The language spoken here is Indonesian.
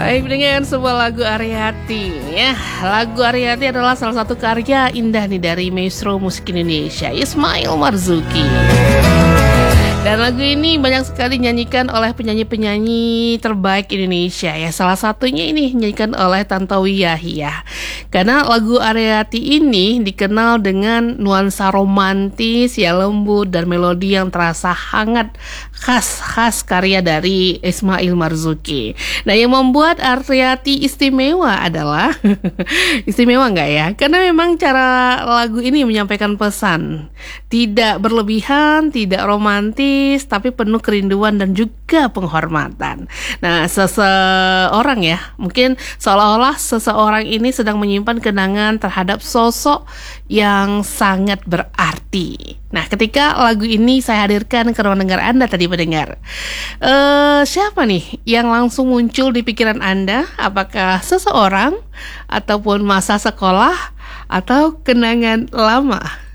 Baik, dengan sebuah lagu Aryati ya. Lagu Aryati adalah salah satu karya indah nih dari maestro musik Indonesia, Ismail Marzuki. Dan lagu ini banyak sekali dinyanyikan oleh penyanyi-penyanyi terbaik Indonesia ya. Salah satunya ini dinyanyikan oleh Tantowi Yahya. Karena lagu Aryati ini dikenal dengan nuansa romantis ya, lembut dan melodi yang terasa hangat, khas karya dari Ismail Marzuki. Nah, yang membuat Aryati istimewa adalah istimewa nggak ya? Karena memang cara lagu ini menyampaikan pesan, tidak berlebihan, tidak romantis, tapi penuh kerinduan dan juga penghormatan. Nah, seseorang ya, mungkin seolah-olah seseorang ini sedang menyimpan kenangan terhadap sosok yang sangat berarti. Nah, ketika lagu ini saya hadirkan ke ruang dengar Anda tadi pendengar, siapa nih yang langsung muncul di pikiran Anda? Apakah seseorang, ataupun masa sekolah, atau kenangan lama?